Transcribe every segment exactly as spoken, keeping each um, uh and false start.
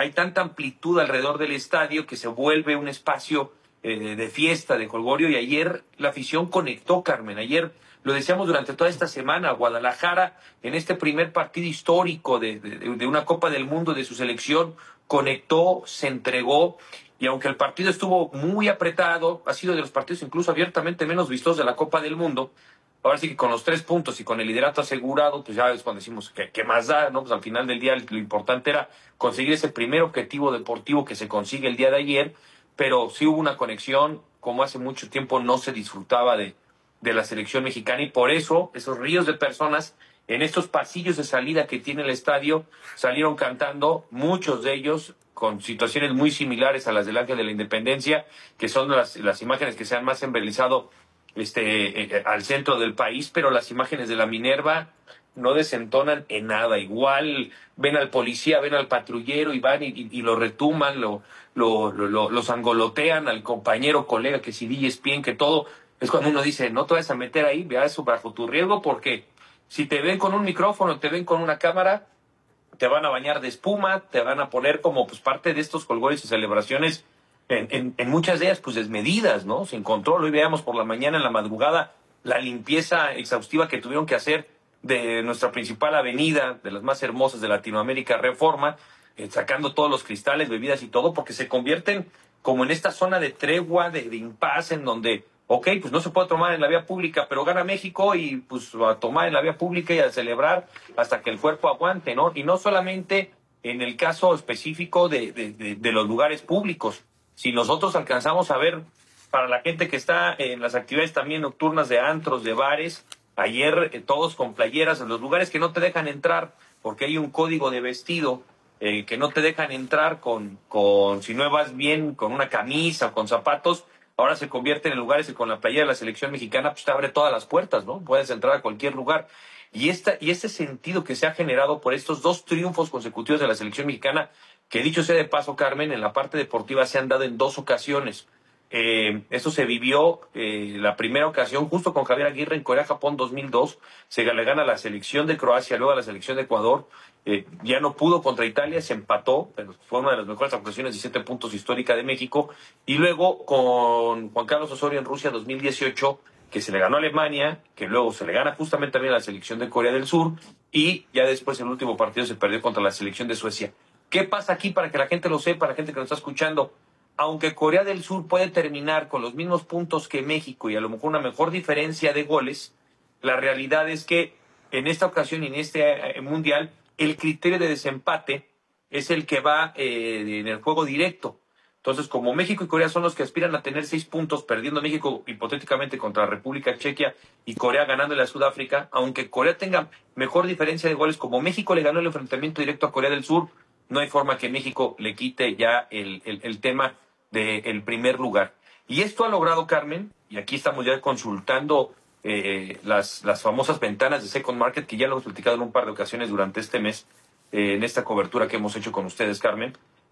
hay tanta amplitud alrededor del estadio que se vuelve un espacio eh, de fiesta, de jolgorio, y ayer la afición conectó, Carmen. Ayer lo decíamos durante toda esta semana, Guadalajara, en este primer partido histórico de, de, de una Copa del Mundo de su selección, conectó, se entregó, y aunque el partido estuvo muy apretado, ha sido de los partidos incluso abiertamente menos vistosos de la Copa del Mundo. Ahora sí que con los tres puntos y con el liderato asegurado, pues ya es cuando decimos que, que más da, ¿no? Pues al final del día lo importante era conseguir ese primer objetivo deportivo que se consigue el día de ayer, pero sí hubo una conexión como hace mucho tiempo no se disfrutaba de, de la selección mexicana, y por eso esos ríos de personas en estos pasillos de salida que tiene el estadio salieron cantando, muchos de ellos con situaciones muy similares a las del Ángel de la Independencia, que son las, las imágenes que se han más embelezado este, eh, al centro del país, pero las imágenes de la Minerva no desentonan en nada. Igual ven al policía, ven al patrullero y van y, y, y lo retuman, lo, lo, lo, lo, los angolotean al compañero, colega, que si D J que todo. Es cuando uno dice, no te vayas a meter ahí, vea eso bajo tu riesgo, porque si te ven con un micrófono, te ven con una cámara, te van a bañar de espuma, te van a poner como pues parte de estos colgores y celebraciones, en, en, en muchas de ellas pues desmedidas, ¿no? Sin control. Hoy veamos por la mañana, en la madrugada, la limpieza exhaustiva que tuvieron que hacer de nuestra principal avenida, de las más hermosas de Latinoamérica, Reforma, eh, sacando todos los cristales, bebidas y todo, porque se convierten como en esta zona de tregua, de, de impas, en donde, ok, pues no se puede tomar en la vía pública, pero gana México y pues a tomar en la vía pública y a celebrar hasta que el cuerpo aguante, ¿no? Y no solamente en el caso específico de, de, de, de los lugares públicos. Si nosotros alcanzamos a ver, para la gente que está en las actividades también nocturnas de antros, de bares, ayer eh, todos con playeras, en los lugares que no te dejan entrar, porque hay un código de vestido, eh, que no te dejan entrar con, con, si no vas bien, con una camisa o con zapatos, ahora se convierten en lugares que con la playera de la selección mexicana pues te abre todas las puertas, ¿no? Puedes entrar a cualquier lugar. Y, esta, y este sentido que se ha generado por estos dos triunfos consecutivos de la selección mexicana, que dicho sea de paso, Carmen, en la parte deportiva se han dado en dos ocasiones. Eh, eso se vivió eh, la primera ocasión justo con Javier Aguirre en Corea-Japón dos mil dos. Se le gana a la selección de Croacia, luego a la selección de Ecuador. Eh, ya no pudo contra Italia, se empató, pero fue una de las mejores actuaciones de siete puntos histórica de México. Y luego con Juan Carlos Osorio en Rusia dos mil dieciocho, que se le ganó a Alemania, que luego se le gana justamente también a la selección de Corea del Sur, y ya después el último partido se perdió contra la selección de Suecia. ¿Qué pasa aquí para que la gente lo sepa, la gente que nos está escuchando? Aunque Corea del Sur puede terminar con los mismos puntos que México y a lo mejor una mejor diferencia de goles, la realidad es que en esta ocasión y en este mundial el criterio de desempate es el que va eh, en el juego directo. Entonces, como México y Corea son los que aspiran a tener seis puntos, perdiendo México hipotéticamente contra la República Chequia y Corea ganándole a Sudáfrica, aunque Corea tenga mejor diferencia de goles, como México le ganó el enfrentamiento directo a Corea del Sur, no hay forma que México le quite ya el, el, el tema del primer lugar. Y esto ha logrado, Carmen, y aquí estamos ya consultando eh, las, las famosas ventanas de Second Market, que ya lo hemos platicado en un par de ocasiones durante este mes, eh, en esta cobertura que hemos hecho con ustedes, Carmen.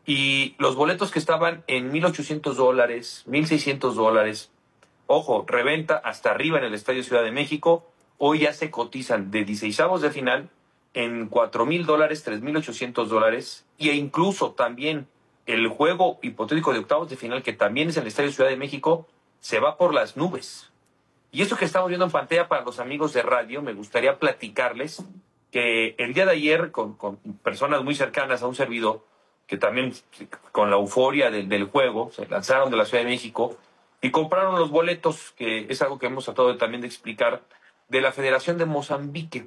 Y los boletos que estaban en mil ochocientos dólares, mil seiscientos dólares, ojo, reventa hasta arriba en el Estadio Ciudad de México, hoy ya se cotizan de dieciseisavos de final en cuatro mil dólares, tres mil ochocientos dólares, e incluso también el juego hipotético de octavos de final, que también es en el Estadio Ciudad de México, se va por las nubes. Y eso que estamos viendo en pantalla para los amigos de radio, me gustaría platicarles que el día de ayer, con, con personas muy cercanas a un servidor, que también con la euforia del, del juego, se lanzaron de la Ciudad de México y compraron los boletos, que es algo que hemos tratado de, también de explicar, de la Federación de Mozambique.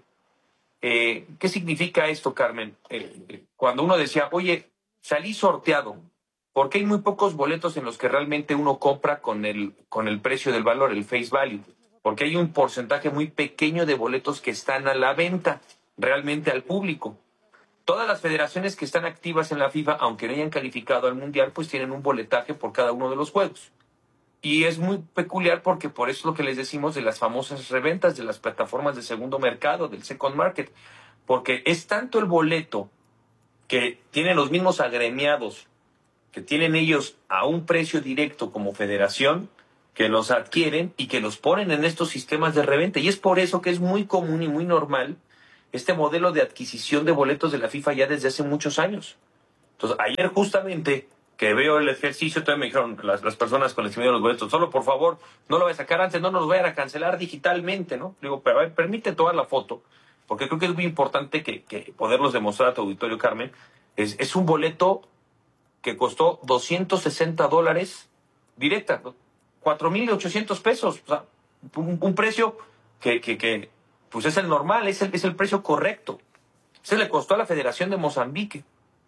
Eh, ¿Qué significa esto, Carmen? Eh, cuando uno decía, oye, salí sorteado, porque hay muy pocos boletos en los que realmente uno compra con el, con el precio del valor, el face value, porque hay un porcentaje muy pequeño de boletos que están a la venta realmente al público. Todas las federaciones que están activas en la FIFA, aunque no hayan calificado al Mundial, pues tienen un boletaje por cada uno de los juegos. Y es muy peculiar porque por eso es lo que les decimos de las famosas reventas de las plataformas de segundo mercado, del second market, porque es tanto el boleto que tienen los mismos agremiados, que tienen ellos a un precio directo como federación, que los adquieren y que los ponen en estos sistemas de reventa. Y es por eso que es muy común y muy normal este modelo de adquisición de boletos de la FIFA ya desde hace muchos años. Entonces, ayer justamente que veo el ejercicio, también me dijeron las, las personas con las que me dieron los boletos, solo por favor, no lo vayas a sacar antes, no nos lo vayan a cancelar digitalmente, ¿no? Digo, pero a ver, permite tomar la foto, porque creo que es muy importante que, que poderlos demostrar a tu auditorio, Carmen. Es, es un boleto que costó doscientos sesenta dólares directa, ¿no? cuatro mil ochocientos pesos, o sea, un, un precio que, que, que, pues es el normal, es el, es el precio correcto. Se le costó a la Federación de Mozambique.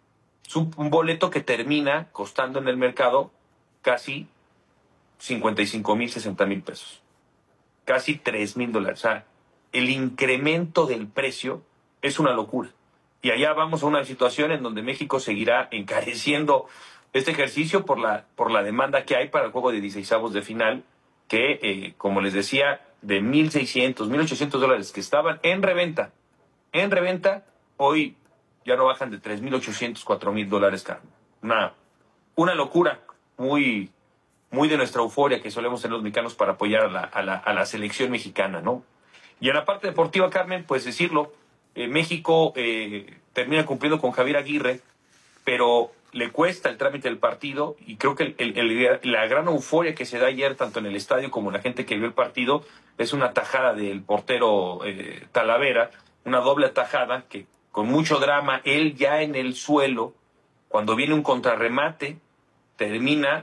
Es un, un boleto que termina costando en el mercado casi cincuenta y cinco mil, sesenta mil pesos. Casi tres mil dólares. O sea, el incremento del precio es una locura. Y allá vamos a una situación en donde México seguirá encareciendo este ejercicio por la, por la demanda que hay para el juego de dieciseisavos de final, que, eh, como les decía, de mil seiscientos, mil ochocientos dólares que estaban en reventa, en reventa, hoy ya no bajan de tres mil ochocientos, cuatro mil dólares, Carmen. Una, una locura muy, muy de nuestra euforia que solemos tener los mexicanos para apoyar a la, a la, a la selección mexicana, ¿no? Y en la parte deportiva, Carmen, pues decirlo, eh, México eh, termina cumpliendo con Javier Aguirre, pero le cuesta el trámite del partido y creo que el, el, el, la gran euforia que se da ayer, tanto en el estadio como en la gente que vio el partido, es una tajada del portero eh, Talavera, una doble tajada que con mucho drama, él ya en el suelo, cuando viene un contrarremate, termina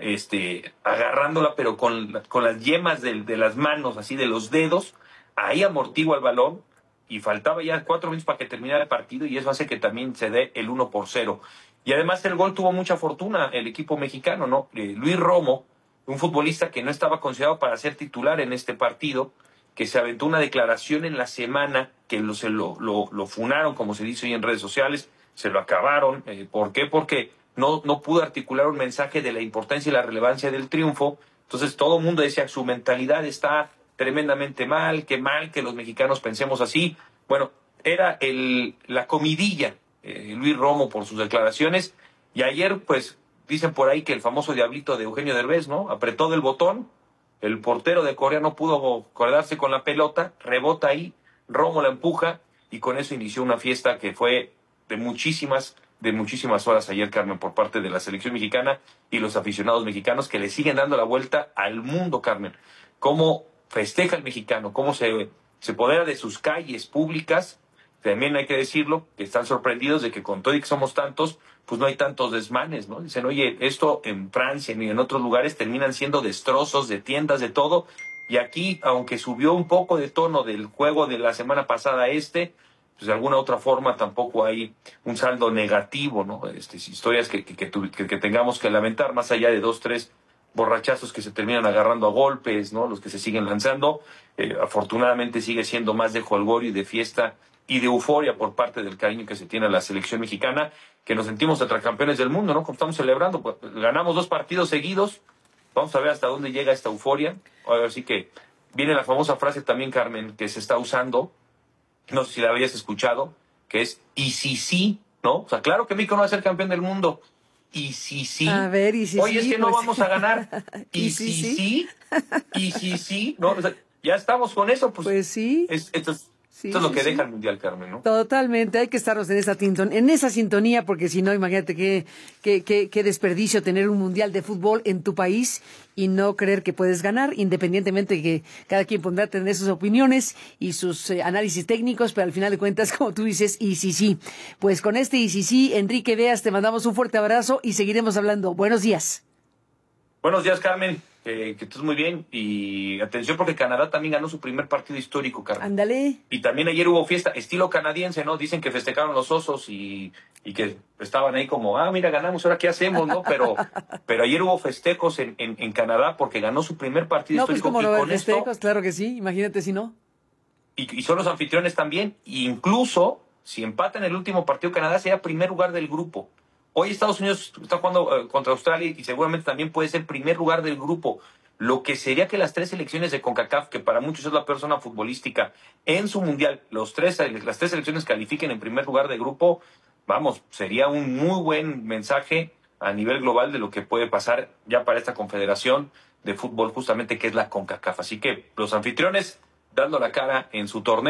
este, agarrándola, pero con, con las yemas de, de las manos, así de los dedos, ahí amortigua el balón y faltaba ya cuatro minutos para que terminara el partido y eso hace que también se dé el uno por cero. Y además el gol tuvo mucha fortuna el equipo mexicano, ¿no? Eh, Luis Romo, un futbolista que no estaba considerado para ser titular en este partido, que se aventó una declaración en la semana que lo, se lo, lo, lo funaron, como se dice hoy en redes sociales, se lo acabaron. Eh, ¿Por qué? Porque no, no pudo articular un mensaje de la importancia y la relevancia del triunfo. Entonces todo el mundo decía, su mentalidad está tremendamente mal, qué mal que los mexicanos pensemos así. Bueno, era el, la comidilla, eh, Luis Romo por sus declaraciones, y ayer pues dicen por ahí que el famoso diablito de Eugenio Derbez, ¿no? Apretó del botón, el portero de Corea no pudo quedarse con la pelota, rebota ahí, Romo la empuja, y con eso inició una fiesta que fue de muchísimas, de muchísimas horas ayer, Carmen, por parte de la selección mexicana y los aficionados mexicanos que le siguen dando la vuelta al mundo, Carmen. Cómo festeja el mexicano, cómo se, se apodera de sus calles públicas. También hay que decirlo, que están sorprendidos de que con todo y que somos tantos, pues no hay tantos desmanes, ¿no? Dicen, oye, esto en Francia ni en otros lugares terminan siendo destrozos de tiendas, de todo. Y aquí, aunque subió un poco de tono del juego de la semana pasada este, pues de alguna otra forma tampoco hay un saldo negativo, ¿no? Este, historias que, que, que, que tengamos que lamentar, más allá de dos, tres borrachazos que se terminan agarrando a golpes, ¿no? Los que se siguen lanzando. Eh, afortunadamente sigue siendo más de jolgorio y de fiesta y de euforia por parte del cariño que se tiene a la selección mexicana, que nos sentimos tetracampeones del mundo, ¿no? Como estamos celebrando, pues, ganamos dos partidos seguidos, vamos a ver hasta dónde llega esta euforia. Así que viene la famosa frase también, Carmen, que se está usando, no sé si la habías escuchado, que es, y si sí, ¿no? O sea, claro que México no va a ser campeón del mundo, y si sí, a ver, y si oye, sí, es que no pues... vamos a ganar, y, y si sí, sí, sí, y si sí, ¿no? O sea, ya estamos con eso, pues, pues sí, es, esto, es, sí, esto es lo sí, que sí. deja el Mundial, Carmen, ¿no? Totalmente, hay que estarnos en esa, tinton, en esa sintonía, porque si no, imagínate qué, qué, qué, qué desperdicio tener un mundial de fútbol en tu país y no creer que puedes ganar, independientemente de que cada quien podrá tener sus opiniones y sus eh, análisis técnicos, pero al final de cuentas, como tú dices, y sí, sí. Pues con este y sí, sí, Enrique Veas, te mandamos un fuerte abrazo y seguiremos hablando. Buenos días. Buenos días, Carmen. Eh, que estés muy bien. Y atención porque Canadá también ganó su primer partido histórico, Carmen. Ándale. Y también ayer hubo fiesta, estilo canadiense, ¿no? Dicen que festejaron los osos y, y que estaban ahí como, ah, mira, ganamos, ahora qué hacemos, ¿no? Pero, pero ayer hubo festejos en, en, en Canadá porque ganó su primer partido No, pues histórico. como Y lo de con esto, festejos, claro que sí, imagínate si no. y, y son los anfitriones también. E incluso, si empatan el último partido, Canadá sería primer lugar del grupo. Hoy Estados Unidos está jugando eh, contra Australia y seguramente también puede ser primer lugar del grupo. Lo que sería que las tres selecciones de CONCACAF, que para muchos es la persona futbolística, en su mundial, los tres, las tres selecciones califiquen en primer lugar de grupo, vamos, sería un muy buen mensaje a nivel global de lo que puede pasar ya para esta confederación de fútbol justamente que es la CONCACAF. Así que los anfitriones dando la cara en su torneo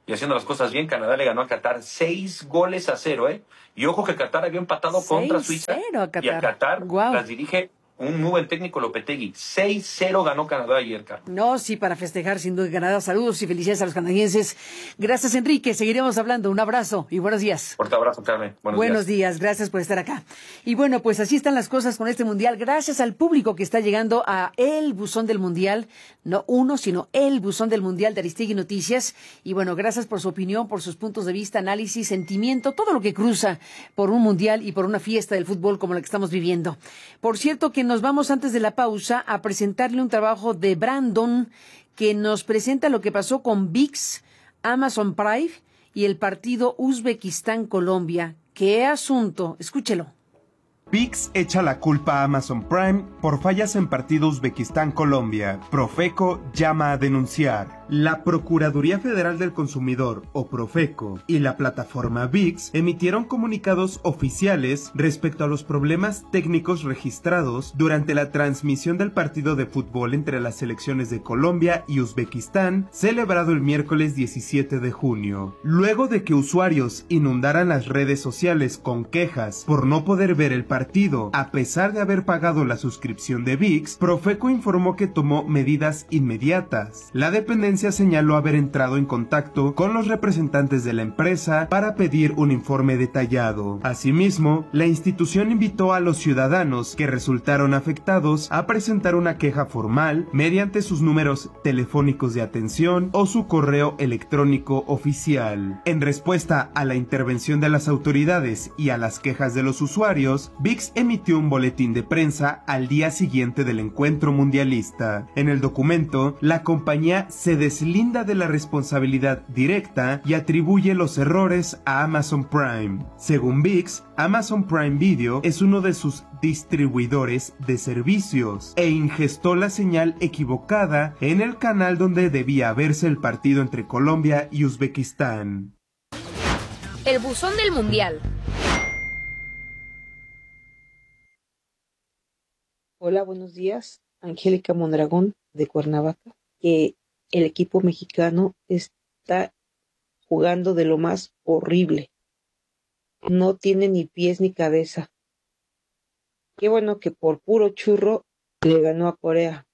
y haciendo las cosas bien, Canadá le ganó a Qatar seis goles a cero, ¿eh? Y ojo que Qatar había empatado contra Suiza. A Qatar. Y a Qatar wow. las dirige un muy buen técnico, Lopetegui. seis cero ganó Canadá ayer, Carmen. No, sí, para festejar sin duda Canadá. Saludos y felicidades a los canadienses. Gracias, Enrique. Seguiremos hablando. Un abrazo y buenos días. Fuerte abrazo, Carmen. Buenos, buenos días. días. Gracias por estar acá. Y bueno, pues así están las cosas con este Mundial. Gracias al público que está llegando a el buzón del Mundial. No uno, sino el buzón del Mundial de Aristegui Noticias. Y bueno, gracias por su opinión, por sus puntos de vista, análisis, sentimiento, todo lo que cruza por un Mundial y por una fiesta del fútbol como la que estamos viviendo. Por cierto, que nos vamos antes de la pausa a presentarle un trabajo de Brandon que nos presenta lo que pasó con V I X, Amazon Prime y el partido Uzbekistán-Colombia. ¿Qué asunto? Escúchelo. V I X echa la culpa a Amazon Prime por fallas en partido Uzbekistán-Colombia. Profeco llama a denunciar. La Procuraduría Federal del Consumidor, o Profeco, y la plataforma V I X emitieron comunicados oficiales respecto a los problemas técnicos registrados durante la transmisión del partido de fútbol entre las selecciones de Colombia y Uzbekistán, celebrado el miércoles diecisiete de junio. Luego de que usuarios inundaran las redes sociales con quejas por no poder ver el partido, a pesar de haber pagado la suscripción de V I X, Profeco informó que tomó medidas inmediatas. La dependencia señaló haber entrado en contacto con los representantes de la empresa para pedir un informe detallado. Asimismo, la institución invitó a los ciudadanos que resultaron afectados a presentar una queja formal mediante sus números telefónicos de atención o su correo electrónico oficial. En respuesta a la intervención de las autoridades y a las quejas de los usuarios, V I X emitió un boletín de prensa al día siguiente del encuentro mundialista. En el documento, la compañía se deslinda de la responsabilidad directa y atribuye los errores a Amazon Prime. Según V I X, Amazon Prime Video es uno de sus distribuidores de servicios e ingestó la señal equivocada en el canal donde debía verse el partido entre Colombia y Uzbekistán. El buzón del Mundial. Hola, buenos días. Angélica Mondragón de Cuernavaca. Que el equipo mexicano está jugando de lo más horrible. No tiene ni pies ni cabeza. Qué bueno que por puro churro le ganó a Corea.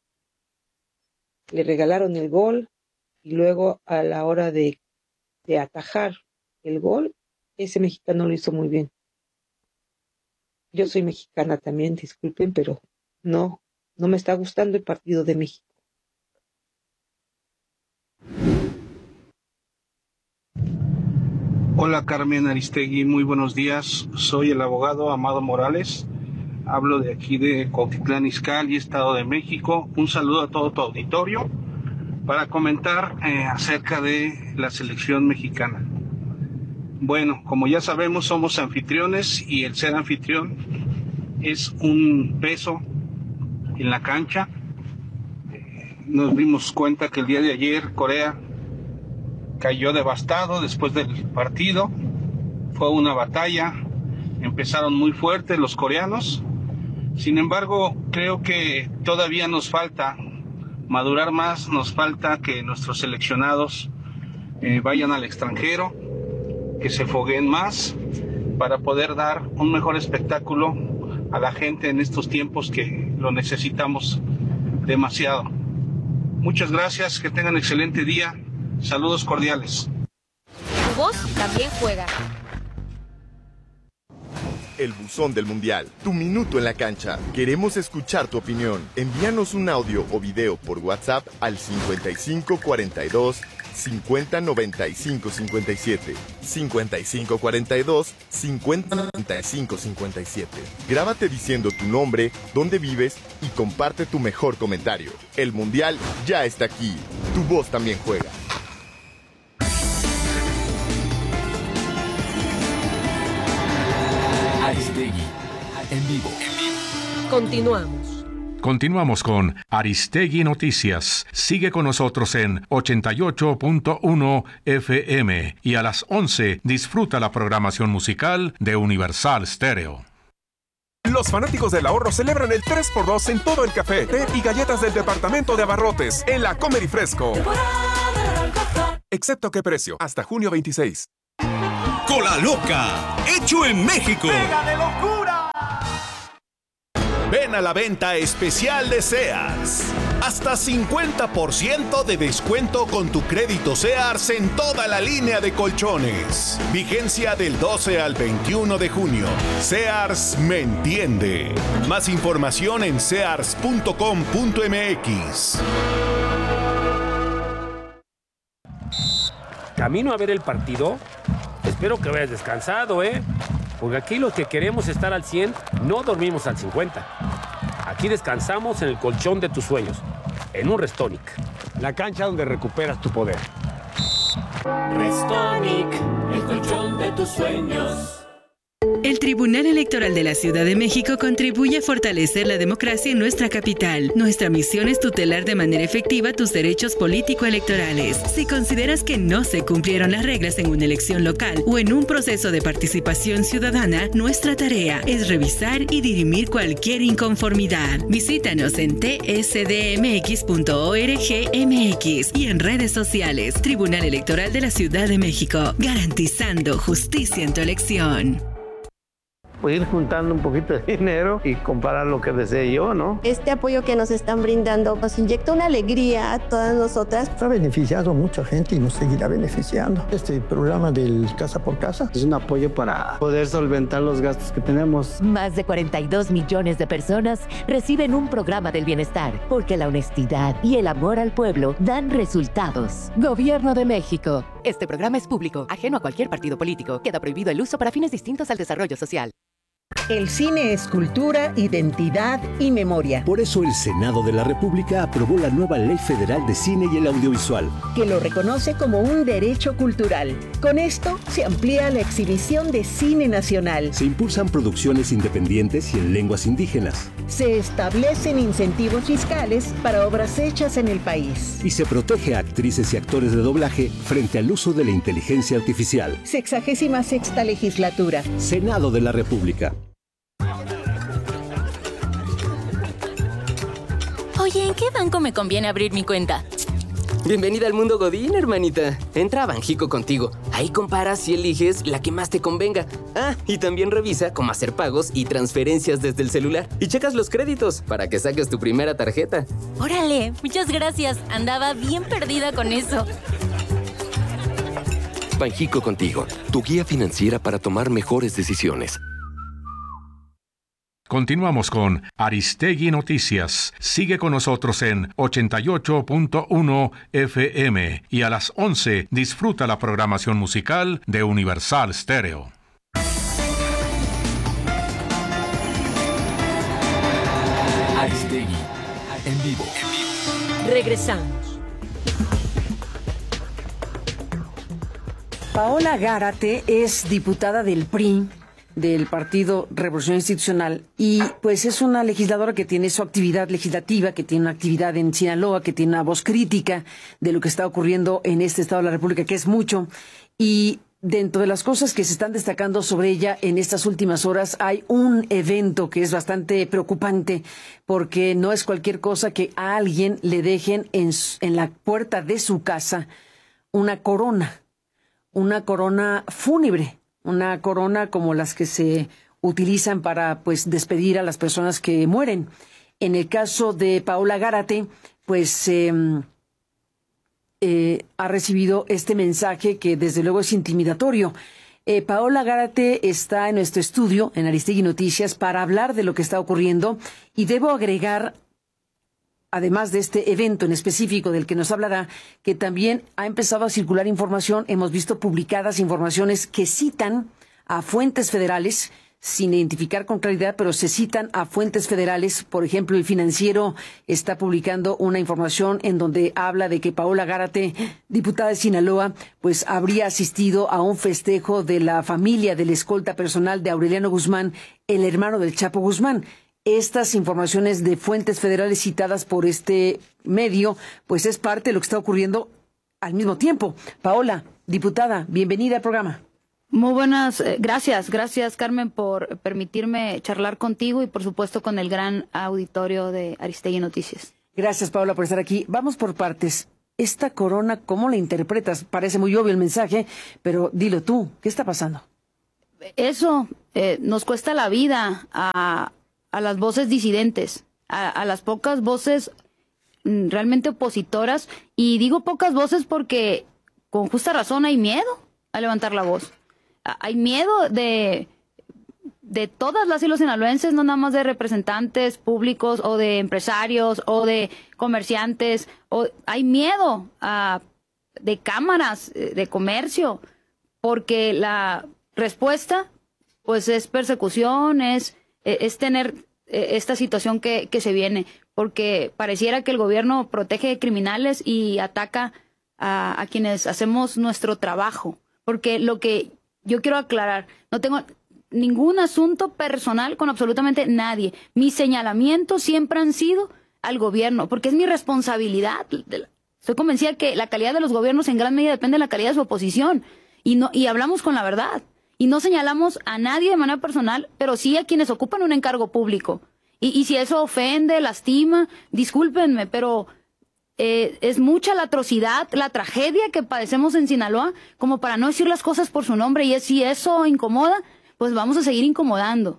Le regalaron el gol y luego a la hora de, de atajar el gol, ese mexicano lo hizo muy bien. Yo soy mexicana también, disculpen, pero no, no me está gustando el partido de México. Hola Carmen Aristegui, muy buenos días. Soy el abogado Amado Morales. Hablo de aquí de Cuautitlán Izcalli, Estado de México. Un saludo a todo tu auditorio para comentar eh, acerca de la selección mexicana. Bueno, como ya sabemos, somos anfitriones y el ser anfitrión es un peso en la cancha. Eh, nos dimos cuenta que el día de ayer Corea cayó devastado después del partido. Fue una batalla, empezaron muy fuertes los coreanos. Sin embargo, creo que todavía nos falta madurar más, nos falta que nuestros seleccionados eh, vayan al extranjero, que se fogueen más para poder dar un mejor espectáculo a la gente en estos tiempos que lo necesitamos demasiado. Muchas gracias, que tengan excelente día. Saludos cordiales. Tu voz también juega. El buzón del Mundial, tu minuto en la cancha. Queremos escuchar tu opinión. Envíanos un audio o video por WhatsApp al cincuenta y cinco cuarenta y dos cincuenta noventa y cinco cincuenta y siete. cincuenta y cinco cuarenta y dos cincuenta noventa y cinco cincuenta y siete. Grábate diciendo tu nombre, dónde vives y comparte tu mejor comentario. El Mundial ya está aquí. Tu voz también juega. Aristegui, en vivo. Continuamos. Continuamos con Aristegui Noticias. Sigue con nosotros en ochenta y ocho punto uno F M y a las once disfruta la programación musical de Universal Stereo. Los fanáticos del ahorro celebran el tres por dos en todo el café, té y galletas del departamento de abarrotes en la Comer y Fresco. excepto qué precio, hasta junio veintiséis. Cola Loca, hecho en México. ¡Pega de locura! Ven a la venta especial de Sears. Hasta cincuenta por ciento de descuento con tu crédito Sears en toda la línea de colchones. Vigencia del doce al veintiuno de junio. Sears me entiende. Más información en sears punto com punto m x. Camino a ver el partido. Espero que vayas descansado, ¿eh? Porque aquí los que queremos estar al cien no dormimos al cincuenta. Aquí descansamos en el colchón de tus sueños, en un Restonic, la cancha donde recuperas tu poder. Restonic, el colchón de tus sueños. El Tribunal Electoral de la Ciudad de México contribuye a fortalecer la democracia en nuestra capital. Nuestra misión es tutelar de manera efectiva tus derechos político-electorales. Si consideras que no se cumplieron las reglas en una elección local o en un proceso de participación ciudadana, nuestra tarea es revisar y dirimir cualquier inconformidad. Visítanos en t s d m x punto org m x y en redes sociales. Tribunal Electoral de la Ciudad de México, garantizando justicia en tu elección. Pues ir juntando un poquito de dinero y comprar lo que desee yo, ¿no? Este apoyo que nos están brindando nos inyecta una alegría a todas nosotras. Ha beneficiado a mucha gente y nos seguirá beneficiando. Este programa del Casa por Casa es un apoyo para poder solventar los gastos que tenemos. Más de cuarenta y dos millones de personas reciben un programa del bienestar, porque la honestidad y el amor al pueblo dan resultados. Gobierno de México. Este programa es público, ajeno a cualquier partido político. Queda prohibido el uso para fines distintos al desarrollo social. El cine es cultura, identidad y memoria. Por eso el Senado de la República aprobó la nueva Ley Federal de Cine y el Audiovisual, que lo reconoce como un derecho cultural. Con esto se amplía la exhibición de cine nacional. Se impulsan producciones independientes y en lenguas indígenas. Se establecen incentivos fiscales para obras hechas en el país. Y se protege a actrices y actores de doblaje frente al uso de la inteligencia artificial. Sexagésima sexta legislatura. Senado de la República. Oye, ¿en qué banco me conviene abrir mi cuenta? Bienvenida al mundo Godín, hermanita. Entra a Banjico contigo. Ahí comparas y eliges la que más te convenga. Ah, y también revisa cómo hacer pagos y transferencias desde el celular. Y checas los créditos para que saques tu primera tarjeta. Órale, muchas gracias. Andaba bien perdida con eso. Banjico contigo, tu guía financiera para tomar mejores decisiones. Continuamos con Aristegui Noticias. Sigue con nosotros en ochenta y ocho punto uno F M y a las once disfruta la programación musical de Universal Stereo. Aristegui, en vivo. Regresamos. Paola Gárate es diputada del P R I, del Partido Revolución Institucional, y pues es una legisladora que tiene su actividad legislativa, que tiene una actividad en Sinaloa, que tiene una voz crítica de lo que está ocurriendo en este estado de la República, que es mucho. Y dentro de las cosas que se están destacando sobre ella en estas últimas horas, hay un evento que es bastante preocupante, porque no es cualquier cosa que a alguien le dejen en, en la puerta de su casa una corona, una corona fúnebre. Una corona como las que se utilizan para, pues, despedir a las personas que mueren. En el caso de Paola Gárate, pues eh, eh, ha recibido este mensaje que desde luego es intimidatorio. Eh, Paola Gárate está en nuestro estudio, en Aristegui Noticias, para hablar de lo que está ocurriendo, y debo agregar, además de este evento en específico del que nos hablará, que también ha empezado a circular información, hemos visto publicadas informaciones que citan a fuentes federales, sin identificar con claridad, pero se citan a fuentes federales. Por ejemplo, El Financiero está publicando una información en donde habla de que Paola Gárate, diputada de Sinaloa, pues habría asistido a un festejo de la familia del escolta personal de Aureliano Guzmán, el hermano del Chapo Guzmán. Estas informaciones de fuentes federales citadas por este medio, pues es parte de lo que está ocurriendo al mismo tiempo. Paola, diputada, bienvenida al programa. Muy buenas, eh, gracias, gracias Carmen por permitirme charlar contigo y por supuesto con el gran auditorio de Aristegui Noticias. Gracias Paola por estar aquí. Vamos por partes. esta corona, ¿cómo la interpretas? Parece muy obvio el mensaje, pero dilo tú, ¿qué está pasando? Eso eh, nos cuesta la vida a, a las voces disidentes, a, a las pocas voces mm, realmente opositoras, y digo pocas voces porque con justa razón hay miedo a levantar la voz. A, hay miedo de, de todas las y los sinaloenses, no nada más de representantes públicos o de empresarios o de comerciantes. O, hay miedo a, de cámaras de comercio, porque la respuesta pues es persecución, es, es tener esta situación que, que se viene, porque pareciera que el gobierno protege criminales y ataca a, a quienes hacemos nuestro trabajo. Porque lo que yo quiero aclarar, no tengo ningún asunto personal con absolutamente nadie. Mis señalamientos siempre han sido al gobierno, porque es mi responsabilidad. Estoy convencida que la calidad de los gobiernos en gran medida depende de la calidad de su oposición, y no y hablamos con la verdad. Y no señalamos a nadie de manera personal, pero sí a quienes ocupan un encargo público. Y, y si eso ofende, lastima, discúlpenme, pero eh, es mucha la atrocidad, la tragedia que padecemos en Sinaloa, como para no decir las cosas por su nombre. Y es, si eso incomoda, pues vamos a seguir incomodando.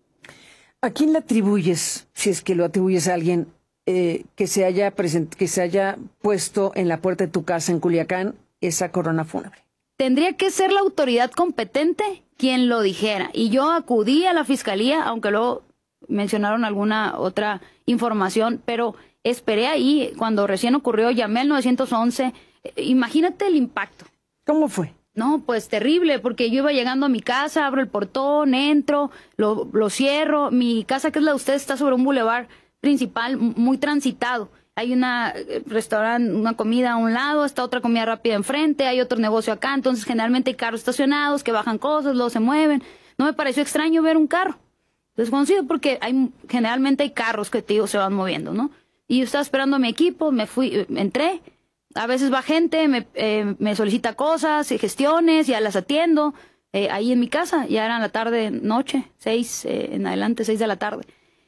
¿A quién le atribuyes, si es que lo atribuyes a alguien, eh, que se haya present- que se haya puesto en la puerta de tu casa en Culiacán esa corona fúnebre? Tendría que ser la autoridad competente quien lo dijera. Y yo acudí a la fiscalía, aunque luego mencionaron alguna otra información, pero esperé ahí. Cuando recién ocurrió, llamé al nueve once. Imagínate el impacto. ¿Cómo fue? No, pues terrible, porque yo iba llegando a mi casa, abro el portón, entro, lo, lo cierro. Mi casa, que es la de ustedes, está sobre un bulevar principal muy transitado. Hay una restaurante, una comida a un lado, está otra comida rápida enfrente, hay otro negocio acá, entonces generalmente hay carros estacionados que bajan cosas, luego se mueven. No me pareció extraño ver un carro desconocido, porque hay generalmente hay carros que te digo se van moviendo, ¿no? Y yo estaba esperando a mi equipo, me fui, entré, a veces va gente, me, eh, me solicita cosas, gestiones, ya las atiendo, eh, ahí en mi casa, ya era la tarde, noche, seis, eh, en adelante, seis de la tarde.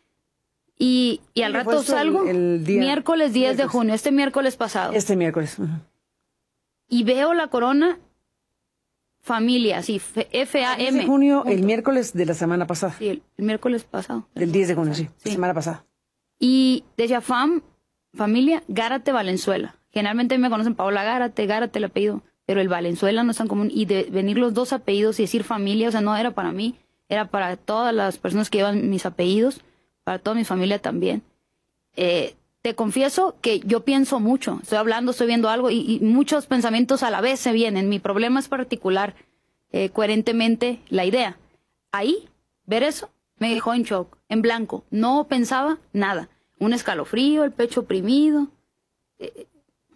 Y, y al rato salgo, el, el día, miércoles diez miércoles. de junio, este miércoles pasado. Este miércoles. Uh-huh. Y veo la corona familia, sí, F A M. diez de junio, punto. El miércoles de la semana pasada. Sí, el, el miércoles pasado. Del diez de junio, sí, sí. Semana pasada. Y de Jafam, familia Gárate Valenzuela. Generalmente me conocen Paola Gárate, Gárate el apellido, pero el Valenzuela no es tan común. Y de venir los dos apellidos y decir familia, o sea, no era para mí, era para todas las personas que llevan mis apellidos, para toda mi familia también. Eh, te confieso que yo pienso mucho, estoy hablando, estoy viendo algo y, y muchos pensamientos a la vez se vienen. Mi problema es particular eh, coherentemente la idea. Ahí, ver eso, me dejó en shock, en blanco. No pensaba nada. Un escalofrío, el pecho oprimido. Eh,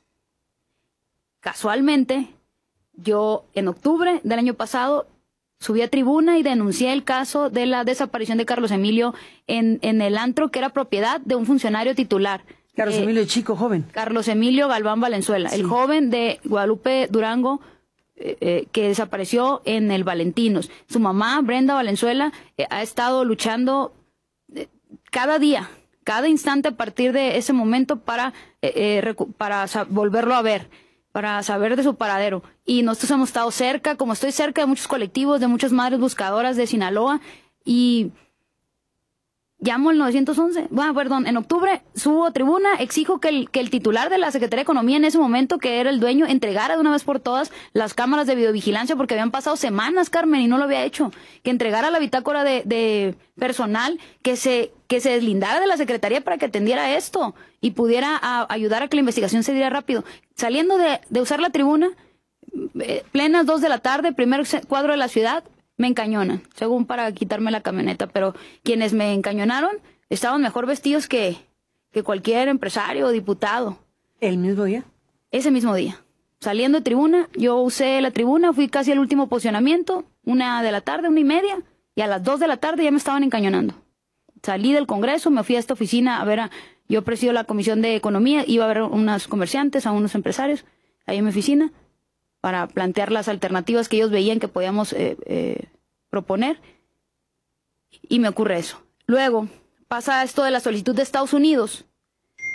casualmente, yo en octubre del año pasado subí a tribuna y denuncié el caso de la desaparición de Carlos Emilio en, en el antro que era propiedad de un funcionario titular. Carlos eh, Emilio, chico, joven. Carlos Emilio Galván Valenzuela, sí. El joven de Guadalupe Durango eh, eh, que desapareció en el Valentinos. Su mamá, Brenda Valenzuela, eh, ha estado luchando eh, cada día, cada instante a partir de ese momento para, eh, eh, recu- para volverlo a ver, para saber de su paradero. Y nosotros hemos estado cerca, como estoy cerca de muchos colectivos, de muchas madres buscadoras de Sinaloa, y llamo al nueve once. Bueno, perdón, en octubre subo a tribuna, exijo que el, que el titular de la Secretaría de Economía en ese momento, que era el dueño, entregara de una vez por todas las cámaras de videovigilancia, porque habían pasado semanas, Carmen, y no lo había hecho. Que entregara la bitácora de, de personal, que se, que se deslindara de la Secretaría para que atendiera esto y pudiera a, ayudar a que la investigación se diera rápido. Saliendo de, de usar la tribuna, eh, plenas dos de la tarde, primer cuadro de la ciudad, me encañonan, según para quitarme la camioneta, pero quienes me encañonaron estaban mejor vestidos que, que cualquier empresario o diputado. ¿El mismo día? Ese mismo día. Saliendo de tribuna, yo usé la tribuna, fui casi al último posicionamiento, una de la tarde, una y media, y a las dos de la tarde ya me estaban encañonando. Salí del Congreso, me fui a esta oficina a ver a... Yo presido la Comisión de Economía, iba a ver a unos comerciantes, a unos empresarios, ahí en mi oficina, para plantear las alternativas que ellos veían que podíamos eh, eh, proponer. Y me ocurre eso. Luego pasa esto de la solicitud de Estados Unidos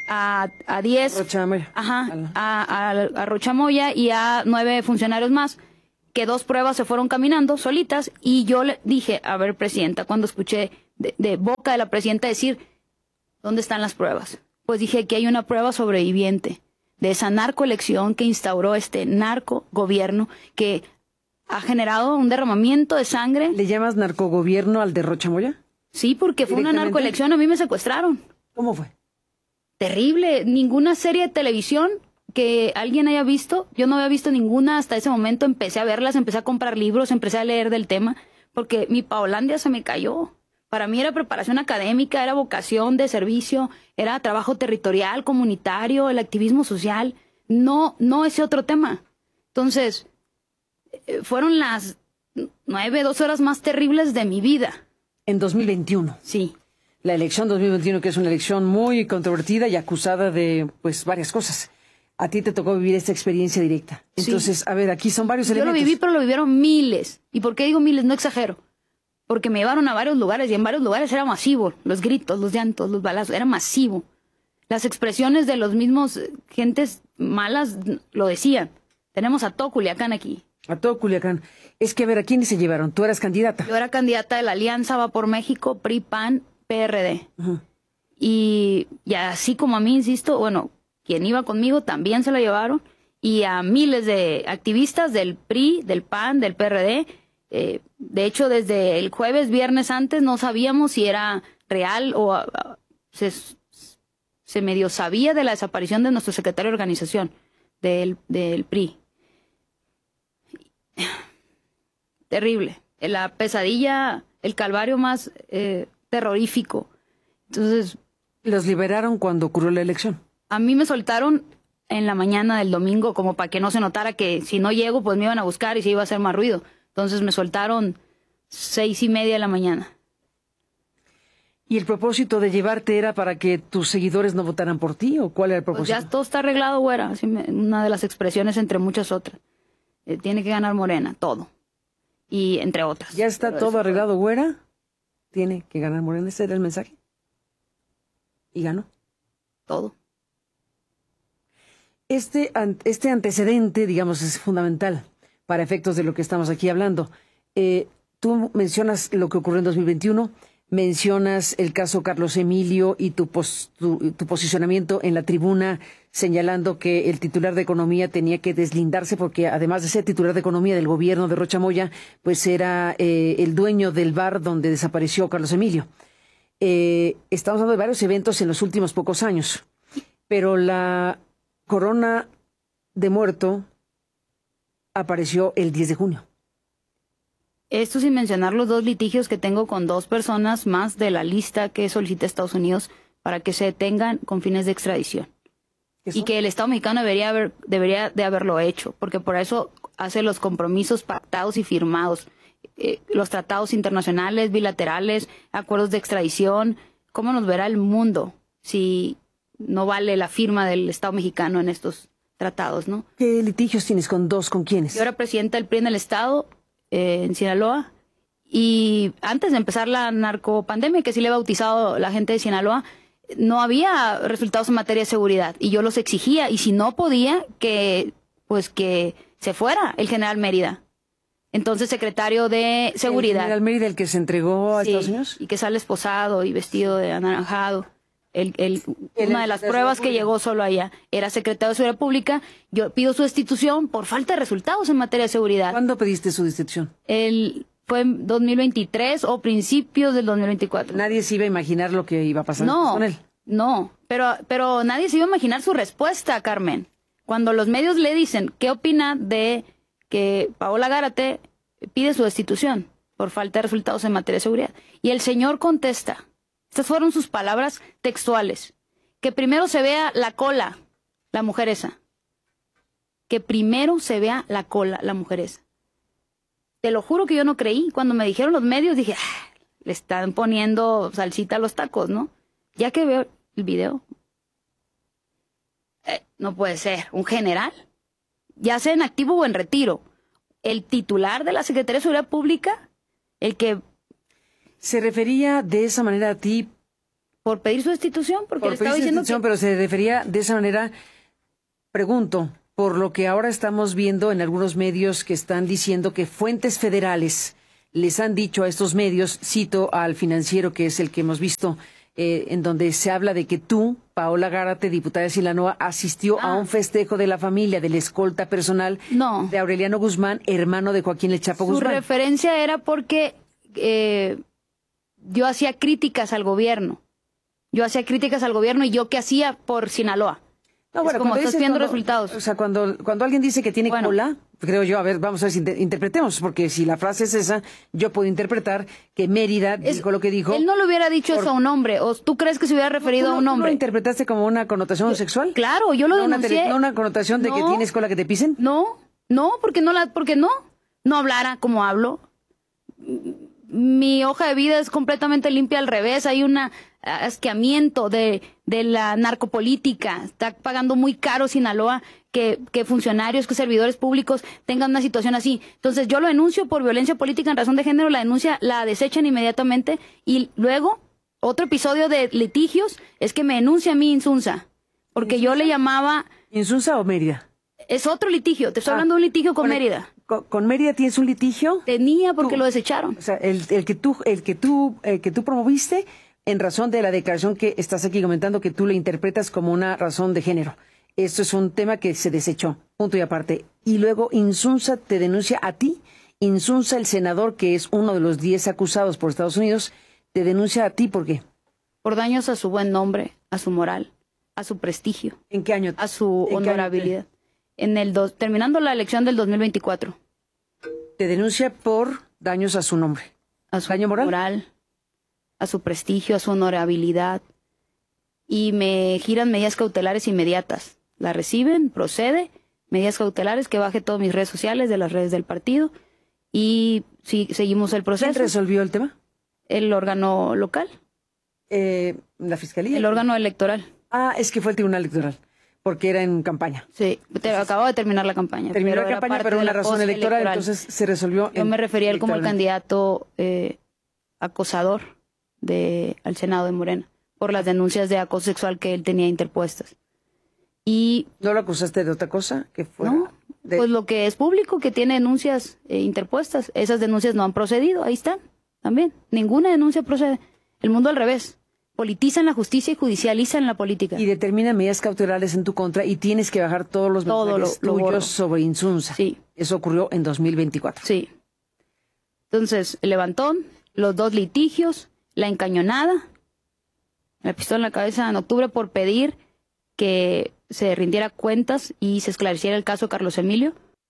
a, a diez, Rochamoya. Ajá, a, a, a Rochamoya y a nueve funcionarios más, que dos pruebas se fueron caminando solitas, y yo le dije, a ver, presidenta, cuando escuché de, de boca de la presidenta decir, ¿dónde están las pruebas? Pues dije que hay una prueba sobreviviente de esa narcoelección que instauró este narcogobierno que ha generado un derramamiento de sangre. ¿Le llamas narcogobierno al de Rochamoya? Sí, porque fue una narcoelección, a mí me secuestraron. ¿Cómo fue? Terrible, ninguna serie de televisión que alguien haya visto, yo no había visto ninguna hasta ese momento, empecé a verlas, empecé a comprar libros, empecé a leer del tema, porque mi Paolandia se me cayó. Para mí era preparación académica, era vocación de servicio, era trabajo territorial, comunitario, el activismo social, no, no ese otro tema. Entonces, eh, fueron las nueve, dos horas más terribles de mi vida. En dos mil veintiuno. Sí. La elección dos mil veintiuno, que es una elección muy controvertida y acusada de, pues, varias cosas. A ti te tocó vivir esta experiencia directa. Entonces, sí. A ver, aquí son varios Yo elementos. Yo lo viví, pero lo vivieron miles. ¿Y por qué digo miles? No exagero. Porque me llevaron a varios lugares y en varios lugares era masivo. Los gritos, los llantos, los balazos, era masivo. Las expresiones de los mismos gentes malas lo decían. Tenemos a todo Culiacán aquí. A todo Culiacán. Es que, a ver, ¿a quiénes se llevaron? Tú eras candidata. Yo era candidata de la Alianza Va por México, P R I, P A N, P R D. Uh-huh. Y, y así como a mí, insisto, bueno, quien iba conmigo también se lo llevaron. Y a miles de activistas del P R I, del P A N, del P R D. Eh, de hecho, desde el jueves, viernes antes, no sabíamos si era real o a, a, se, se medio sabía de la desaparición de nuestro secretario de organización del, del P R I. Terrible. La pesadilla, el calvario más eh, terrorífico. Entonces, ¿los liberaron cuando ocurrió la elección? A mí me soltaron en la mañana del domingo, como para que no se notara que si no llego, pues me iban a buscar y se iba a hacer más ruido. Entonces me soltaron seis y media de la mañana. ¿Y el propósito de llevarte era para que tus seguidores no votaran por ti? ¿O cuál era el propósito? Pues ya todo está arreglado, güera. Así me, una de las expresiones entre muchas otras. Eh, tiene que ganar Morena, todo. Y entre otras. ¿Ya está Pero todo eso... arreglado, güera? Tiene que ganar Morena. ¿Ese era el mensaje? ¿Y ganó? Todo. Este, este antecedente, digamos, es fundamental para efectos de lo que estamos aquí hablando. Eh, tú mencionas lo que ocurrió en dos mil veintiuno, mencionas el caso Carlos Emilio y tu, pos, tu, tu posicionamiento en la tribuna señalando que el titular de Economía tenía que deslindarse porque además de ser titular de Economía del gobierno de Rochamoya, pues era eh, el dueño del bar donde desapareció Carlos Emilio. Eh, estamos hablando de varios eventos en los últimos pocos años, pero la corona de muerto apareció el diez de junio. Esto sin mencionar los dos litigios que tengo con dos personas más de la lista que solicita Estados Unidos para que se detengan con fines de extradición. Y que el Estado mexicano debería, haber, debería de haberlo hecho, porque por eso hace los compromisos pactados y firmados, eh, los tratados internacionales, bilaterales, acuerdos de extradición. ¿Cómo nos verá el mundo si no vale la firma del Estado mexicano en estos tratados, no? ¿Qué litigios tienes con dos? ¿Con quiénes? Yo era presidenta del P R I en el Estado, eh, en Sinaloa, y antes de empezar la narcopandemia, que sí le he bautizado la gente de Sinaloa, no había resultados en materia de seguridad, y yo los exigía, y si no podía, que pues que se fuera el general Mérida. Entonces, secretario de Seguridad. ¿El general Mérida, el que se entregó a sí, Estados Unidos? Y que sale esposado y vestido de anaranjado. El, el, una de las pruebas que llegó solo allá era secretario de Seguridad Pública. Yo pido su destitución por falta de resultados en materia de seguridad. ¿Cuándo pediste su destitución? El, fue en dos mil veintitrés o principios del dos mil veinticuatro. Nadie se iba a imaginar lo que iba a pasar no, con él. No, pero, pero nadie se iba a imaginar su respuesta, Carmen. Cuando los medios le dicen, ¿qué opina de que Paola Gárate pide su destitución por falta de resultados en materia de seguridad? Y el señor contesta. Estas fueron sus palabras textuales. Que primero se vea la cola, la mujer esa. Que primero se vea la cola, la mujer esa. Te lo juro que yo no creí. Cuando me dijeron los medios, dije, ah, le están poniendo salsita a los tacos, ¿no? Ya que veo el video, eh, no puede ser. ¿Un general? Ya sea en activo o en retiro. El titular de la Secretaría de Seguridad Pública, el que... ¿Se refería de esa manera a ti por pedir su destitución, porque por le estaba diciendo que... pero se refería de esa manera, pregunto, por lo que ahora estamos viendo en algunos medios que están diciendo que fuentes federales les han dicho a estos medios, cito al Financiero, que es el que hemos visto, eh, en donde se habla de que tú, Paola Gárate, diputada de Sinaloa, asistió ah. a un festejo de la familia del escolta personal no. de Aureliano Guzmán, hermano de Joaquín El Chapo Su Guzmán. Su referencia era porque eh, yo hacía críticas al gobierno. Yo hacía críticas al gobierno y yo qué hacía por Sinaloa. No, bueno, es como estás viendo cuando, resultados. O sea, cuando, cuando alguien dice que tiene bueno, cola, creo yo, a ver, vamos a ver si inter interpretemos, porque si la frase es esa, yo puedo interpretar que Mérida es, dijo lo que dijo. Él no le hubiera dicho por, eso a un hombre, o tú crees que se hubiera referido no, a un hombre. ¿Tú lo interpretaste como una connotación yo, sexual? Claro, yo lo ¿No denuncié. Una, ¿No una connotación de no, que tienes cola que te pisen? No, no, porque no, la, porque no, no hablara como hablo. Mi hoja de vida es completamente limpia al revés, hay un asqueamiento de, de la narcopolítica, está pagando muy caro Sinaloa que, que funcionarios, que servidores públicos tengan una situación así. Entonces yo lo denuncio por violencia política en razón de género, la denuncia la desechan inmediatamente y luego otro episodio de litigios es que me denuncia a mí Insunza, porque ¿Insunza? Yo le llamaba... ¿Insunza o Mérida? Es otro litigio, te estoy ah, hablando de un litigio con, con Mérida. Con, ¿Con Mérida tienes un litigio? Tenía porque tú, lo desecharon. O sea, el, el que tú, el que tú, el que tú promoviste en razón de la declaración que estás aquí comentando que tú le interpretas como una razón de género. Esto es un tema que se desechó, punto y aparte. Y luego Insunza te denuncia a ti. Insunza, el senador, que es uno de los diez acusados por Estados Unidos, te denuncia a ti, ¿por qué? Por daños a su buen nombre, a su moral, a su prestigio. ¿En qué año? A su honorabilidad. En el dos, terminando la elección del dos mil veinticuatro. Te denuncia por daños a su nombre. A su daño moral. moral, a su prestigio, a su honorabilidad. Y me giran medidas cautelares inmediatas. La reciben, procede, medidas cautelares, que baje todas mis redes sociales, de las redes del partido. Y sí, seguimos el proceso. ¿Quién resolvió el tema? El órgano local. Eh, ¿La fiscalía? El órgano electoral. Ah, es que fue el tribunal electoral. Porque era en campaña. Sí, te, acabo de terminar la campaña. Terminó la campaña, pero una razón electoral, electoral, entonces se resolvió. Yo me refería a él como el candidato eh, acosador de, al Senado de Morena, por las denuncias de acoso sexual que él tenía interpuestas. Y ¿no lo acusaste de otra cosa? Que fuera no, de... pues lo que es público, que tiene denuncias eh, interpuestas. Esas denuncias no han procedido, ahí están, también. Ninguna denuncia procede. El mundo al revés. Politizan la justicia y judicializan la política. Y determinan medidas cautelares en tu contra y tienes que bajar todos los Todo mensajes lo, lo tuyos borro. sobre Insunza. Sí. Eso ocurrió en dos mil veinticuatro. Sí. Entonces, el levantón, los dos litigios, la encañonada, la pistola en la cabeza en octubre por pedir que se rindiera cuentas y se esclareciera el caso de Carlos Emilio.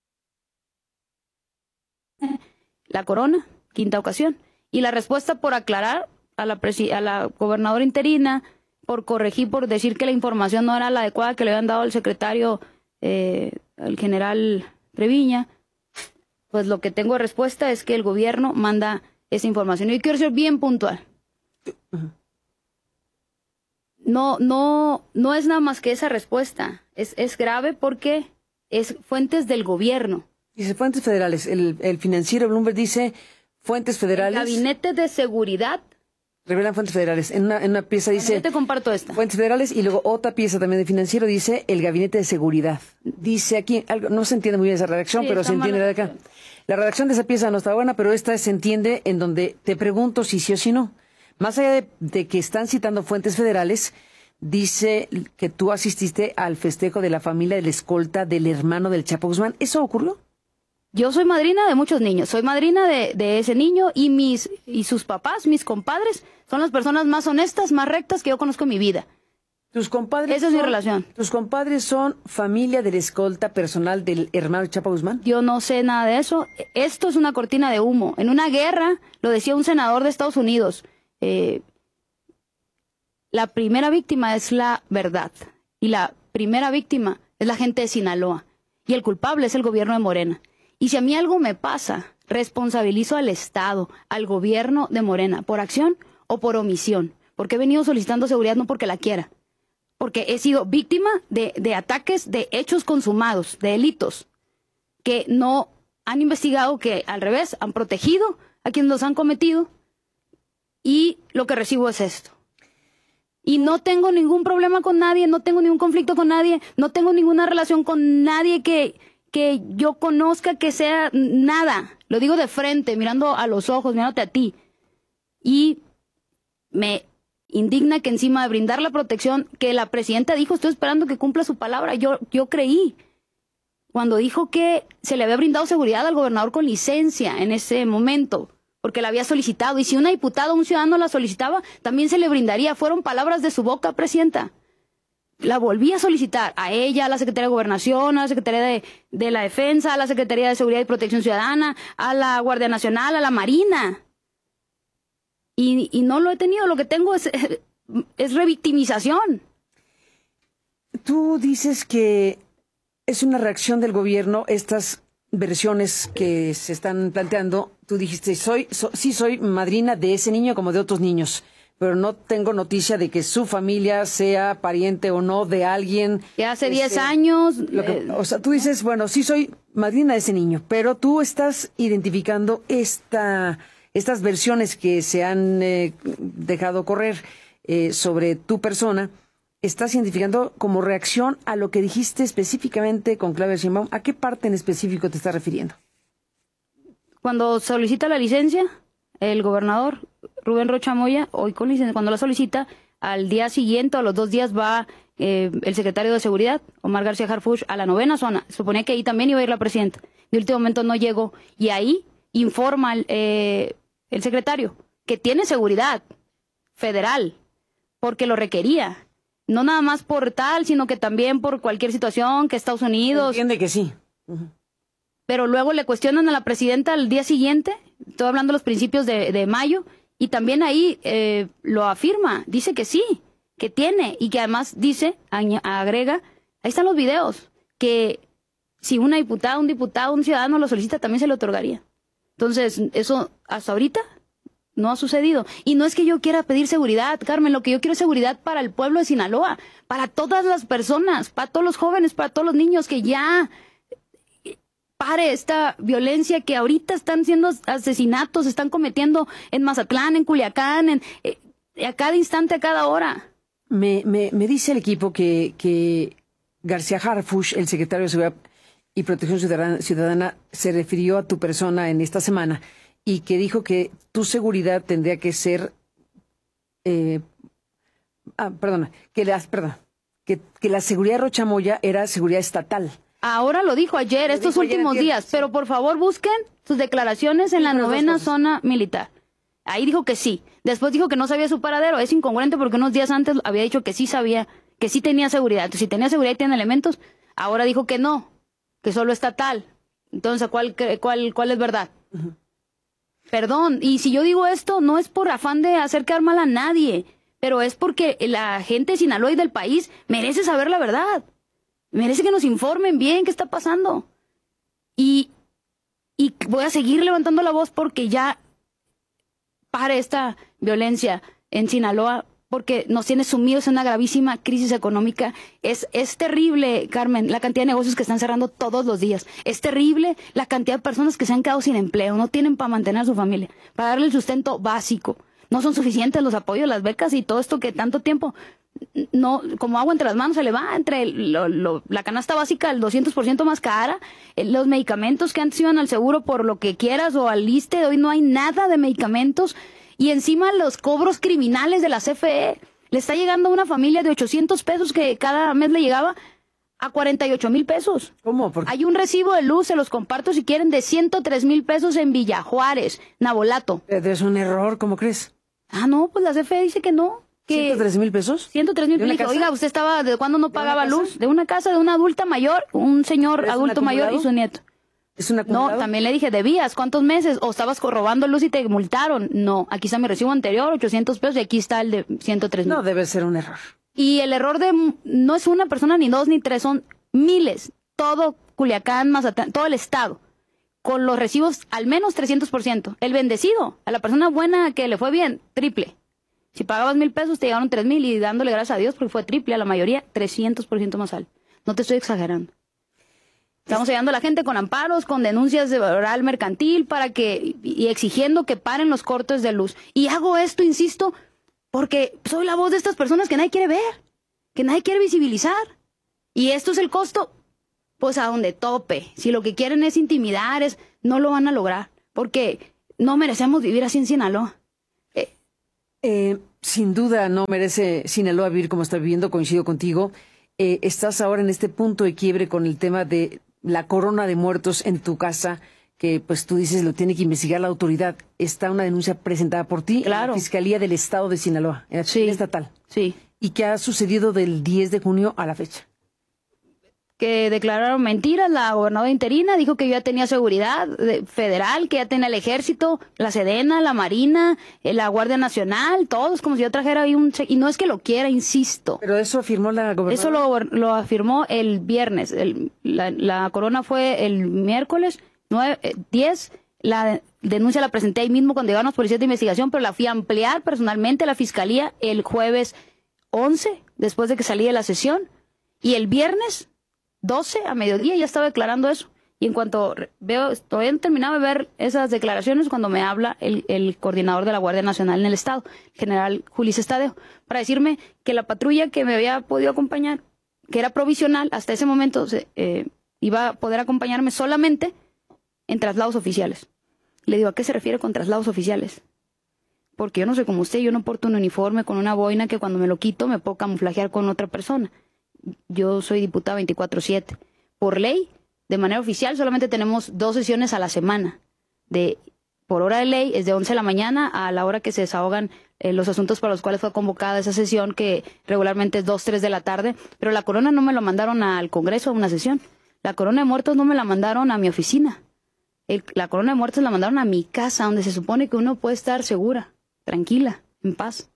La corona, quinta ocasión. Y la respuesta por aclarar a la, a la gobernadora interina, por corregir, por decir que la información no era la adecuada que le habían dado al secretario, eh, al general Treviña. Pues lo que tengo de respuesta es que el gobierno manda esa información. Y quiero ser bien puntual. No, no, no es nada más que esa respuesta. Es, es grave porque es fuentes del gobierno. Dice fuentes federales. El, el Financiero Bloomberg dice fuentes federales. El Gabinete de Seguridad. Revelan fuentes federales. En una, en una pieza dice... Yo te comparto esta. Fuentes federales y luego otra pieza también de Financiero dice el Gabinete de Seguridad. Dice aquí, algo, no se entiende muy bien esa redacción, sí, pero se entiende la de acá. La redacción de esa pieza no está buena, pero esta se entiende en donde te pregunto si sí o si no. Más allá de, de que están citando fuentes federales, dice que tú asististe al festejo de la familia del escolta del hermano del Chapo Guzmán. ¿Eso ocurrió? Yo soy madrina de muchos niños, soy madrina de, de ese niño y mis y sus papás, mis compadres, son las personas más honestas, más rectas que yo conozco en mi vida. Tus compadres Esa es son, mi relación. ¿Tus compadres son familia del escolta personal del hermano del Chapo Guzmán? Yo no sé nada de eso. Esto es una cortina de humo. En una guerra, lo decía un senador de Estados Unidos, eh, la primera víctima es la verdad y la primera víctima es la gente de Sinaloa y el culpable es el gobierno de Morena. Y si a mí algo me pasa, responsabilizo al Estado, al gobierno de Morena, por acción o por omisión. Porque he venido solicitando seguridad no porque la quiera. Porque he sido víctima de, de ataques, de hechos consumados, de delitos, que no han investigado, que al revés, han protegido a quienes los han cometido. Y lo que recibo es esto. Y no tengo ningún problema con nadie, no tengo ningún conflicto con nadie, no tengo ninguna relación con nadie que, que yo conozca que sea nada. Lo digo de frente, mirando a los ojos, mirándote a ti. Y me indigna que encima de brindar la protección que la presidenta dijo, estoy esperando que cumpla su palabra, yo, yo creí. Cuando dijo que se le había brindado seguridad al gobernador con licencia en ese momento, porque la había solicitado. Y si una diputada o un ciudadano la solicitaba, también se le brindaría. Fueron palabras de su boca, presidenta. La volví a solicitar a ella, a la Secretaría de Gobernación, a la Secretaría de, de la Defensa, a la Secretaría de Seguridad y Protección Ciudadana, a la Guardia Nacional, a la Marina. Y, y no lo he tenido. Lo que tengo es, es revictimización. Tú dices que es una reacción del gobierno estas versiones que se están planteando. Tú dijiste, soy, so, sí soy madrina de ese niño como de otros niños, pero no tengo noticia de que su familia sea pariente o no de alguien. Que hace diez años. Lo que, eh, o sea, tú dices, bueno, sí soy madrina de ese niño, pero tú estás identificando esta, estas versiones que se han eh, dejado correr eh, sobre tu persona. Estás identificando como reacción a lo que dijiste específicamente con Claudia Sheinbaum. ¿A qué parte en específico te estás refiriendo? Cuando solicita la licencia, el gobernador Rubén Rocha Moya, hoy con licencia, cuando la solicita, al día siguiente o a los dos días va eh, el secretario de Seguridad, Omar García Harfuch, a la novena zona. Se suponía que ahí también iba a ir la presidenta. De último momento no llegó. Y ahí informa el, eh, el secretario que tiene seguridad federal, porque lo requería. No nada más por tal, sino que también por cualquier situación, que Estados Unidos... Entiende que sí. Uh-huh. Pero luego le cuestionan a la presidenta al día siguiente, estoy hablando de los principios de, de mayo, y también ahí eh, lo afirma, dice que sí, que tiene, y que además dice, añ- agrega, ahí están los videos, que si una diputada, un diputado, un ciudadano lo solicita, también se le otorgaría. Entonces, eso hasta ahorita no ha sucedido. Y no es que yo quiera pedir seguridad, Carmen, lo que yo quiero es seguridad para el pueblo de Sinaloa, para todas las personas, para todos los jóvenes, para todos los niños, que ya pare esta violencia que ahorita están siendo asesinatos, están cometiendo en Mazatlán, en Culiacán, en, eh, a cada instante, a cada hora. Me, me, me dice el equipo que, que García Harfuch, el secretario de Seguridad y Protección Ciudadana, Ciudadana, se refirió a tu persona en esta semana y que dijo que tu seguridad tendría que ser, eh, ah, perdona, que las, perdón, que, que la seguridad de Rocha Moya era seguridad estatal. Ahora lo dijo ayer, lo estos dijo últimos ayer, días, sí. Pero por favor busquen sus declaraciones en sí, la novena zona militar. Ahí dijo que sí. Después dijo que no sabía su paradero. Es incongruente porque unos días antes había dicho que sí sabía, que sí tenía seguridad. Entonces, si tenía seguridad y tiene elementos, ahora dijo que no, que solo estatal. Entonces, ¿cuál, cuál, cuál es verdad? Uh-huh. Perdón, y si yo digo esto, no es por afán de hacer quedar mal a nadie, pero es porque la gente de Sinaloa y del país merece saber la verdad. Merece que nos informen bien qué está pasando. Y, y voy a seguir levantando la voz porque ya pare esta violencia en Sinaloa, porque nos tiene sumidos en una gravísima crisis económica. Es, es terrible, Carmen, la cantidad de negocios que están cerrando todos los días. Es terrible la cantidad de personas que se han quedado sin empleo, no tienen para mantener a su familia, para darle el sustento básico. No son suficientes los apoyos, las becas y todo esto que tanto tiempo... No, como agua entre las manos se le va, entre lo, lo, la canasta básica el doscientos por ciento más cara, los medicamentos que antes iban al seguro por lo que quieras o al ISSSTE, hoy no hay nada de medicamentos, y encima los cobros criminales de la C F E, le está llegando a una familia de ochocientos pesos que cada mes le llegaba a cuarenta y ocho mil pesos. ¿Cómo? ¿Por qué? Hay un recibo de luz, se los comparto si quieren, de ciento tres mil pesos en Villa Juárez, Navolato. Es un error, ¿cómo crees? Ah, no, pues la C F E dice que no. ¿ciento tres mil pesos? ciento tres mil pesos. Oiga, ¿usted estaba de cuándo no pagaba luz? De una casa de una adulta mayor, un señor adulto mayor y su nieto. ¿Es un acumulado? No, también le dije, ¿debías cuántos meses? ¿O estabas robando luz y te multaron? No, aquí está mi recibo anterior, ochocientos pesos, y aquí está el de ciento tres mil. No, debe ser un error. Y el error de, no es una persona, ni dos, ni tres, son miles. Todo Culiacán, Mazatlán, todo el estado. Con los recibos al menos trescientos por ciento. El bendecido, a la persona buena que le fue bien, triple. Si pagabas mil pesos, te llegaron tres mil y dándole gracias a Dios porque fue triple, a la mayoría trescientos por ciento más alto. No te estoy exagerando. Estamos ayudando a la gente con amparos, con denuncias de oral mercantil para que, y exigiendo que paren los cortes de luz. Y hago esto, insisto, porque soy la voz de estas personas que nadie quiere ver, que nadie quiere visibilizar. Y esto es el costo, pues a donde tope. Si lo que quieren es intimidar, es, no lo van a lograr, porque no merecemos vivir así en Sinaloa. Eh, eh, sin duda no merece Sinaloa vivir como está viviendo, coincido contigo. Eh, estás ahora en este punto de quiebre con el tema de la corona de muertos en tu casa, que pues tú dices lo tiene que investigar la autoridad. Está una denuncia presentada por ti claro. en la Fiscalía del Estado de Sinaloa, en la sí. estatal. Sí. ¿Y qué ha sucedido del diez de junio a la fecha? Que declararon mentiras, la gobernadora interina dijo que yo ya tenía seguridad federal, que ya tenía el ejército, la Sedena, la Marina, la Guardia Nacional, todos, como si yo trajera ahí un... Y no es que lo quiera, insisto. Pero eso afirmó la gobernadora. Eso lo, lo afirmó el viernes. El, la, la corona fue el miércoles nueve, diez. La denuncia la presenté ahí mismo cuando llegaron los policías de investigación, pero la fui a ampliar personalmente a la fiscalía el jueves once, después de que salí de la sesión. Y el viernes doce a mediodía ya estaba declarando eso. Y en cuanto veo, todavía no terminaba de ver esas declaraciones cuando me habla el, el coordinador de la Guardia Nacional en el Estado, el general Ulises Tadeo, para decirme que la patrulla que me había podido acompañar, que era provisional, hasta ese momento eh, iba a poder acompañarme solamente en traslados oficiales. Le digo, ¿a qué se refiere con traslados oficiales? Porque yo no soy como usted, yo no porto un uniforme con una boina que cuando me lo quito me puedo camuflajear con otra persona. Yo soy diputada veinticuatro siete. Por ley, de manera oficial, solamente tenemos dos sesiones a la semana. De, por hora de ley, es de once de la mañana a la hora que se desahogan eh, los asuntos para los cuales fue convocada esa sesión, que regularmente es dos, tres de la tarde. Pero la corona no me lo mandaron al Congreso a una sesión. La corona de muertos no me la mandaron a mi oficina. El, la corona de muertos la mandaron a mi casa, donde se supone que uno puede estar segura, tranquila, en paz.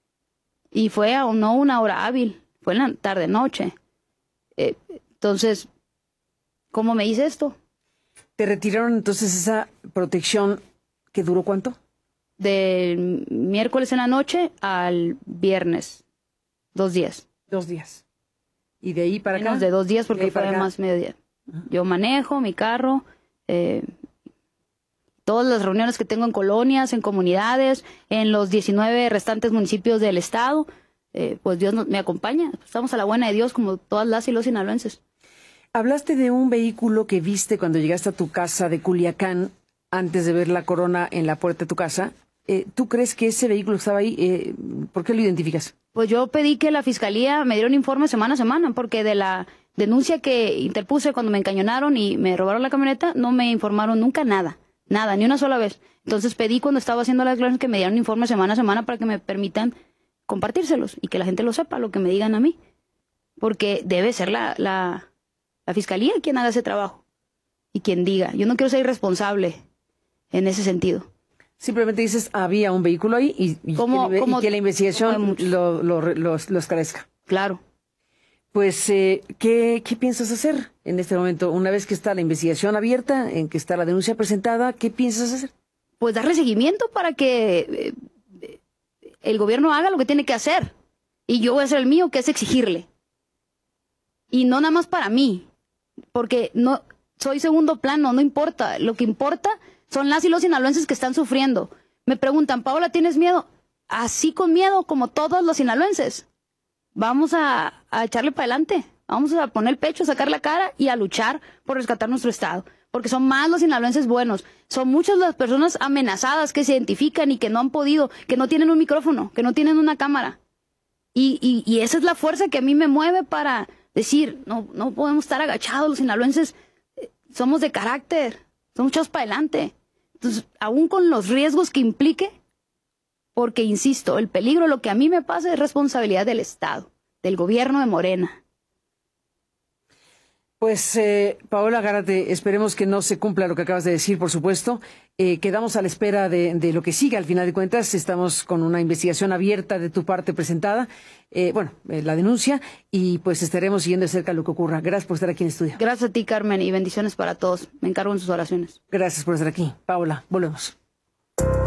Y fue a no una hora hábil. Fue en la tarde-noche. Eh, entonces, ¿cómo me hice esto? ¿Te retiraron entonces esa protección que duró cuánto? Del miércoles en la noche al viernes. Dos días. Dos días. ¿Y de ahí para acá? Menos de dos días porque fue más mediodía. Uh-huh. Yo manejo mi carro, eh, todas las reuniones que tengo en colonias, en comunidades, en los diecinueve restantes municipios del estado. Eh, pues Dios nos, me acompaña, estamos a la buena de Dios como todas las y los sinaloenses. Hablaste de un vehículo que viste cuando llegaste a tu casa de Culiacán antes de ver la corona en la puerta de tu casa. Eh, ¿Tú crees que ese vehículo estaba ahí? Eh, ¿Por qué lo identificas? Pues yo pedí que la fiscalía me diera un informe semana a semana, porque de la denuncia que interpuse cuando me encañonaron y me robaron la camioneta, no me informaron nunca nada, nada, ni una sola vez. Entonces pedí cuando estaba haciendo las declaraciones que me dieran un informe semana a semana para que me permitan compartírselos y que la gente lo sepa, lo que me digan a mí. Porque debe ser la, la, la fiscalía quien haga ese trabajo y quien diga. Yo no quiero ser irresponsable en ese sentido. Simplemente dices, había un vehículo ahí y, y, como, que, como, y que la investigación lo, lo, lo, lo esclarezca. Claro. Pues, eh, ¿qué, ¿qué piensas hacer en este momento? Una vez que está la investigación abierta, en que está la denuncia presentada, ¿qué piensas hacer? Pues darle seguimiento para que... Eh, el gobierno haga lo que tiene que hacer. Y yo voy a hacer el mío, que es exigirle. Y no nada más para mí. Porque no soy segundo plano, no importa. Lo que importa son las y los sinaloenses que están sufriendo. Me preguntan, Paola, ¿tienes miedo? Así con miedo, como todos los sinaloenses. Vamos a, a echarle para adelante. Vamos a poner el pecho, a sacar la cara y a luchar por rescatar nuestro estado. Porque son más los sinaloenses buenos. Son muchas las personas amenazadas que se identifican y que no han podido, que no tienen un micrófono, que no tienen una cámara. Y, y, y esa es la fuerza que a mí me mueve para decir, no, no podemos estar agachados, los sinaloenses eh, somos de carácter, somos echados para adelante. Entonces, aún con los riesgos que implique, porque insisto, el peligro, lo que a mí me pasa es responsabilidad del Estado, del gobierno de Morena. Pues, eh, Paola Gárate, esperemos que no se cumpla lo que acabas de decir, por supuesto. Eh, quedamos a la espera de, de lo que siga. Al final de cuentas, estamos con una investigación abierta de tu parte presentada, eh, bueno, eh, la denuncia, y pues estaremos siguiendo de cerca lo que ocurra. Gracias por estar aquí en el estudio. Gracias a ti, Carmen, y bendiciones para todos. Me encargo en sus oraciones. Gracias por estar aquí. Paola, volvemos.